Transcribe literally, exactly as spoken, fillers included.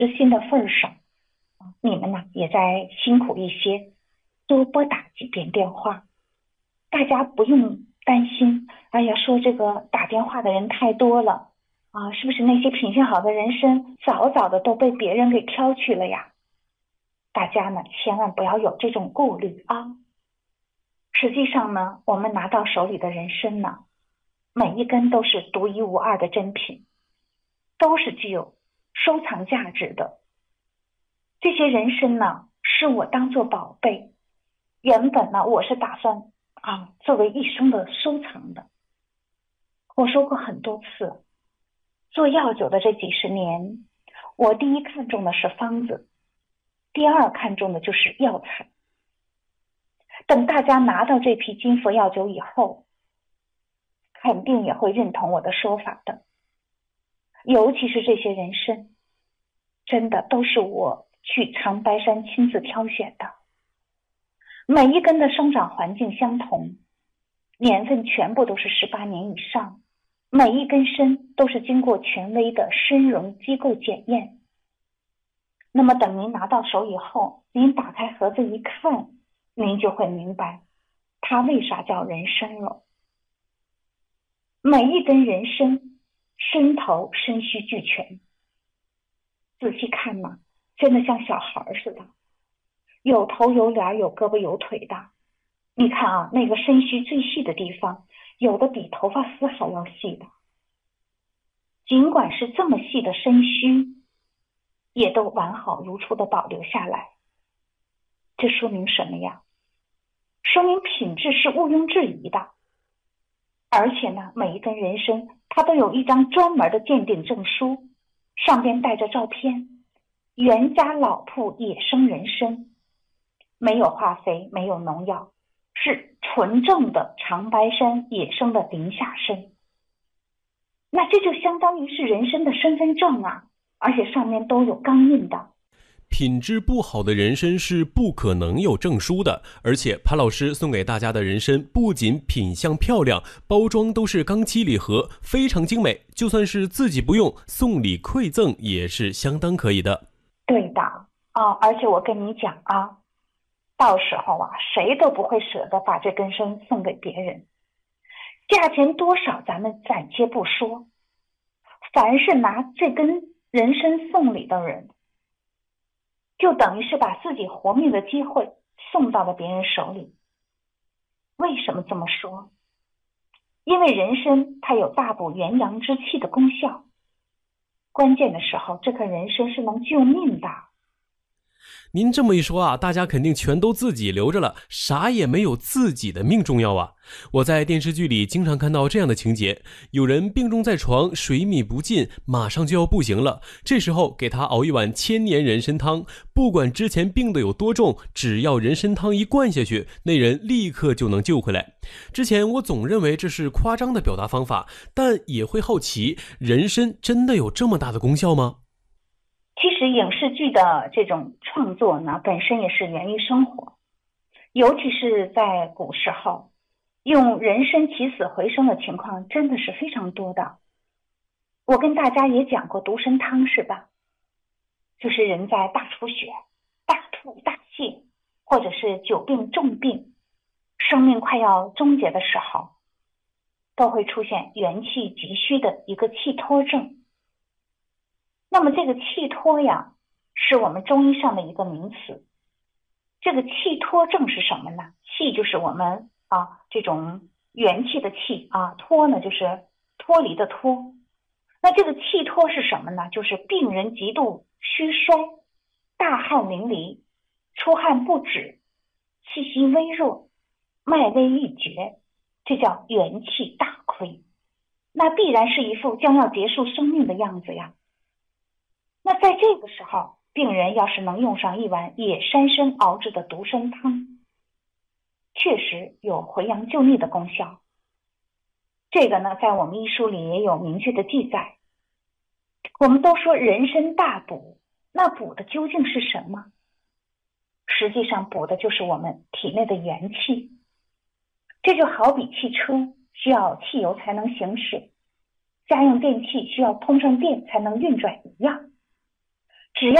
知心的份上，你们呢也再辛苦一些，多拨打几遍电话。大家不用担心，哎呀，说这个打电话的人太多了啊，是不是那些品性好的人参早早的都被别人给挑去了呀？大家呢千万不要有这种顾虑啊。实际上呢，我们拿到手里的人参呢，每一根都是独一无二的珍品，都是具有收藏价值的。这些人参呢，是我当做宝贝，原本呢，我是打算啊作为一生的收藏的。我说过很多次，做药酒的这几十年，我第一看重的是方子，第二看重的就是药材。等大家拿到这批金佛药酒以后，肯定也会认同我的说法的。尤其是这些人参，真的都是我去长白山亲自挑选的，每一根的生长环境相同，年份全部都是十八年以上，每一根参都是经过权威的参荣机构检验。那么等您拿到手以后，您打开盒子一看，您就会明白它为啥叫人参了。每一根人参参头参须俱全，仔细看嘛，真的像小孩似的，有头有脸有胳膊有腿的。你看啊，那个参须最细的地方，有的比头发丝还要细的。尽管是这么细的参须，也都完好如初的保留下来。这说明什么呀？说明品质是毋庸置疑的。而且呢，每一根人参它都有一张专门的鉴定证书，上边带着照片，原家老铺野生人参，没有化肥，没有农药，是纯正的长白山野生的林下参。那这就相当于是人参的身份证啊，而且上面都有钢印的。 品质不好的人参是不可能有证书的，而且潘老师送给大家的人参不仅品相漂亮，包装都是钢漆礼盒，非常精美，就算是自己不用，送礼馈赠也是相当可以的。 对的啊，而且我跟你讲啊，到时候啊，谁都不会舍得把这根参送给别人，价钱多少咱们暂且不说，凡是拿这根人参送礼的人，就等于是把自己活命的机会送到了别人手里。为什么这么说？因为人参它有大补元阳之气的功效，关键的时候这颗人参是能救命的。 您这么一说啊，大家肯定全都自己留着了，啥也没有自己的命重要啊。我在电视剧里经常看到这样的情节，有人病重在床，水米不进，马上就要不行了，这时候给他熬一碗千年人参汤，不管之前病的有多重，只要人参汤一灌下去，那人立刻就能救回来。之前我总认为这是夸张的表达方法，但也会好奇，人参真的有这么大的功效吗？ 其实影视剧的这种创作呢，本身也是源于生活，尤其是在古时候，用人参起死回生的情况真的是非常多的。我跟大家也讲过独参汤是吧？就是人在大出血、大吐大泻，或者是久病重病，生命快要终结的时候，都会出现元气急需的一个气脱症。那么这个气脱呀，是我们中医上的一个名词。这个气脱症是什么呢？气就是我们啊这种元气的气啊，脱呢就是脱离的脱。那这个气脱是什么呢？就是病人极度虚衰，大汗淋漓，出汗不止，气息微弱，脉微欲绝，这叫元气大亏。那必然是一副将要结束生命的样子呀。那在这个时候，病人要是能用上一碗野山参熬制的独参汤，确实有回阳救逆的功效。这个呢，在我们医书里也有明确的记载。我们都说人参大补，那补的究竟是什么？实际上补的就是我们体内的元气。这就好比汽车需要汽油才能行驶，家用电器需要通上电才能运转一样。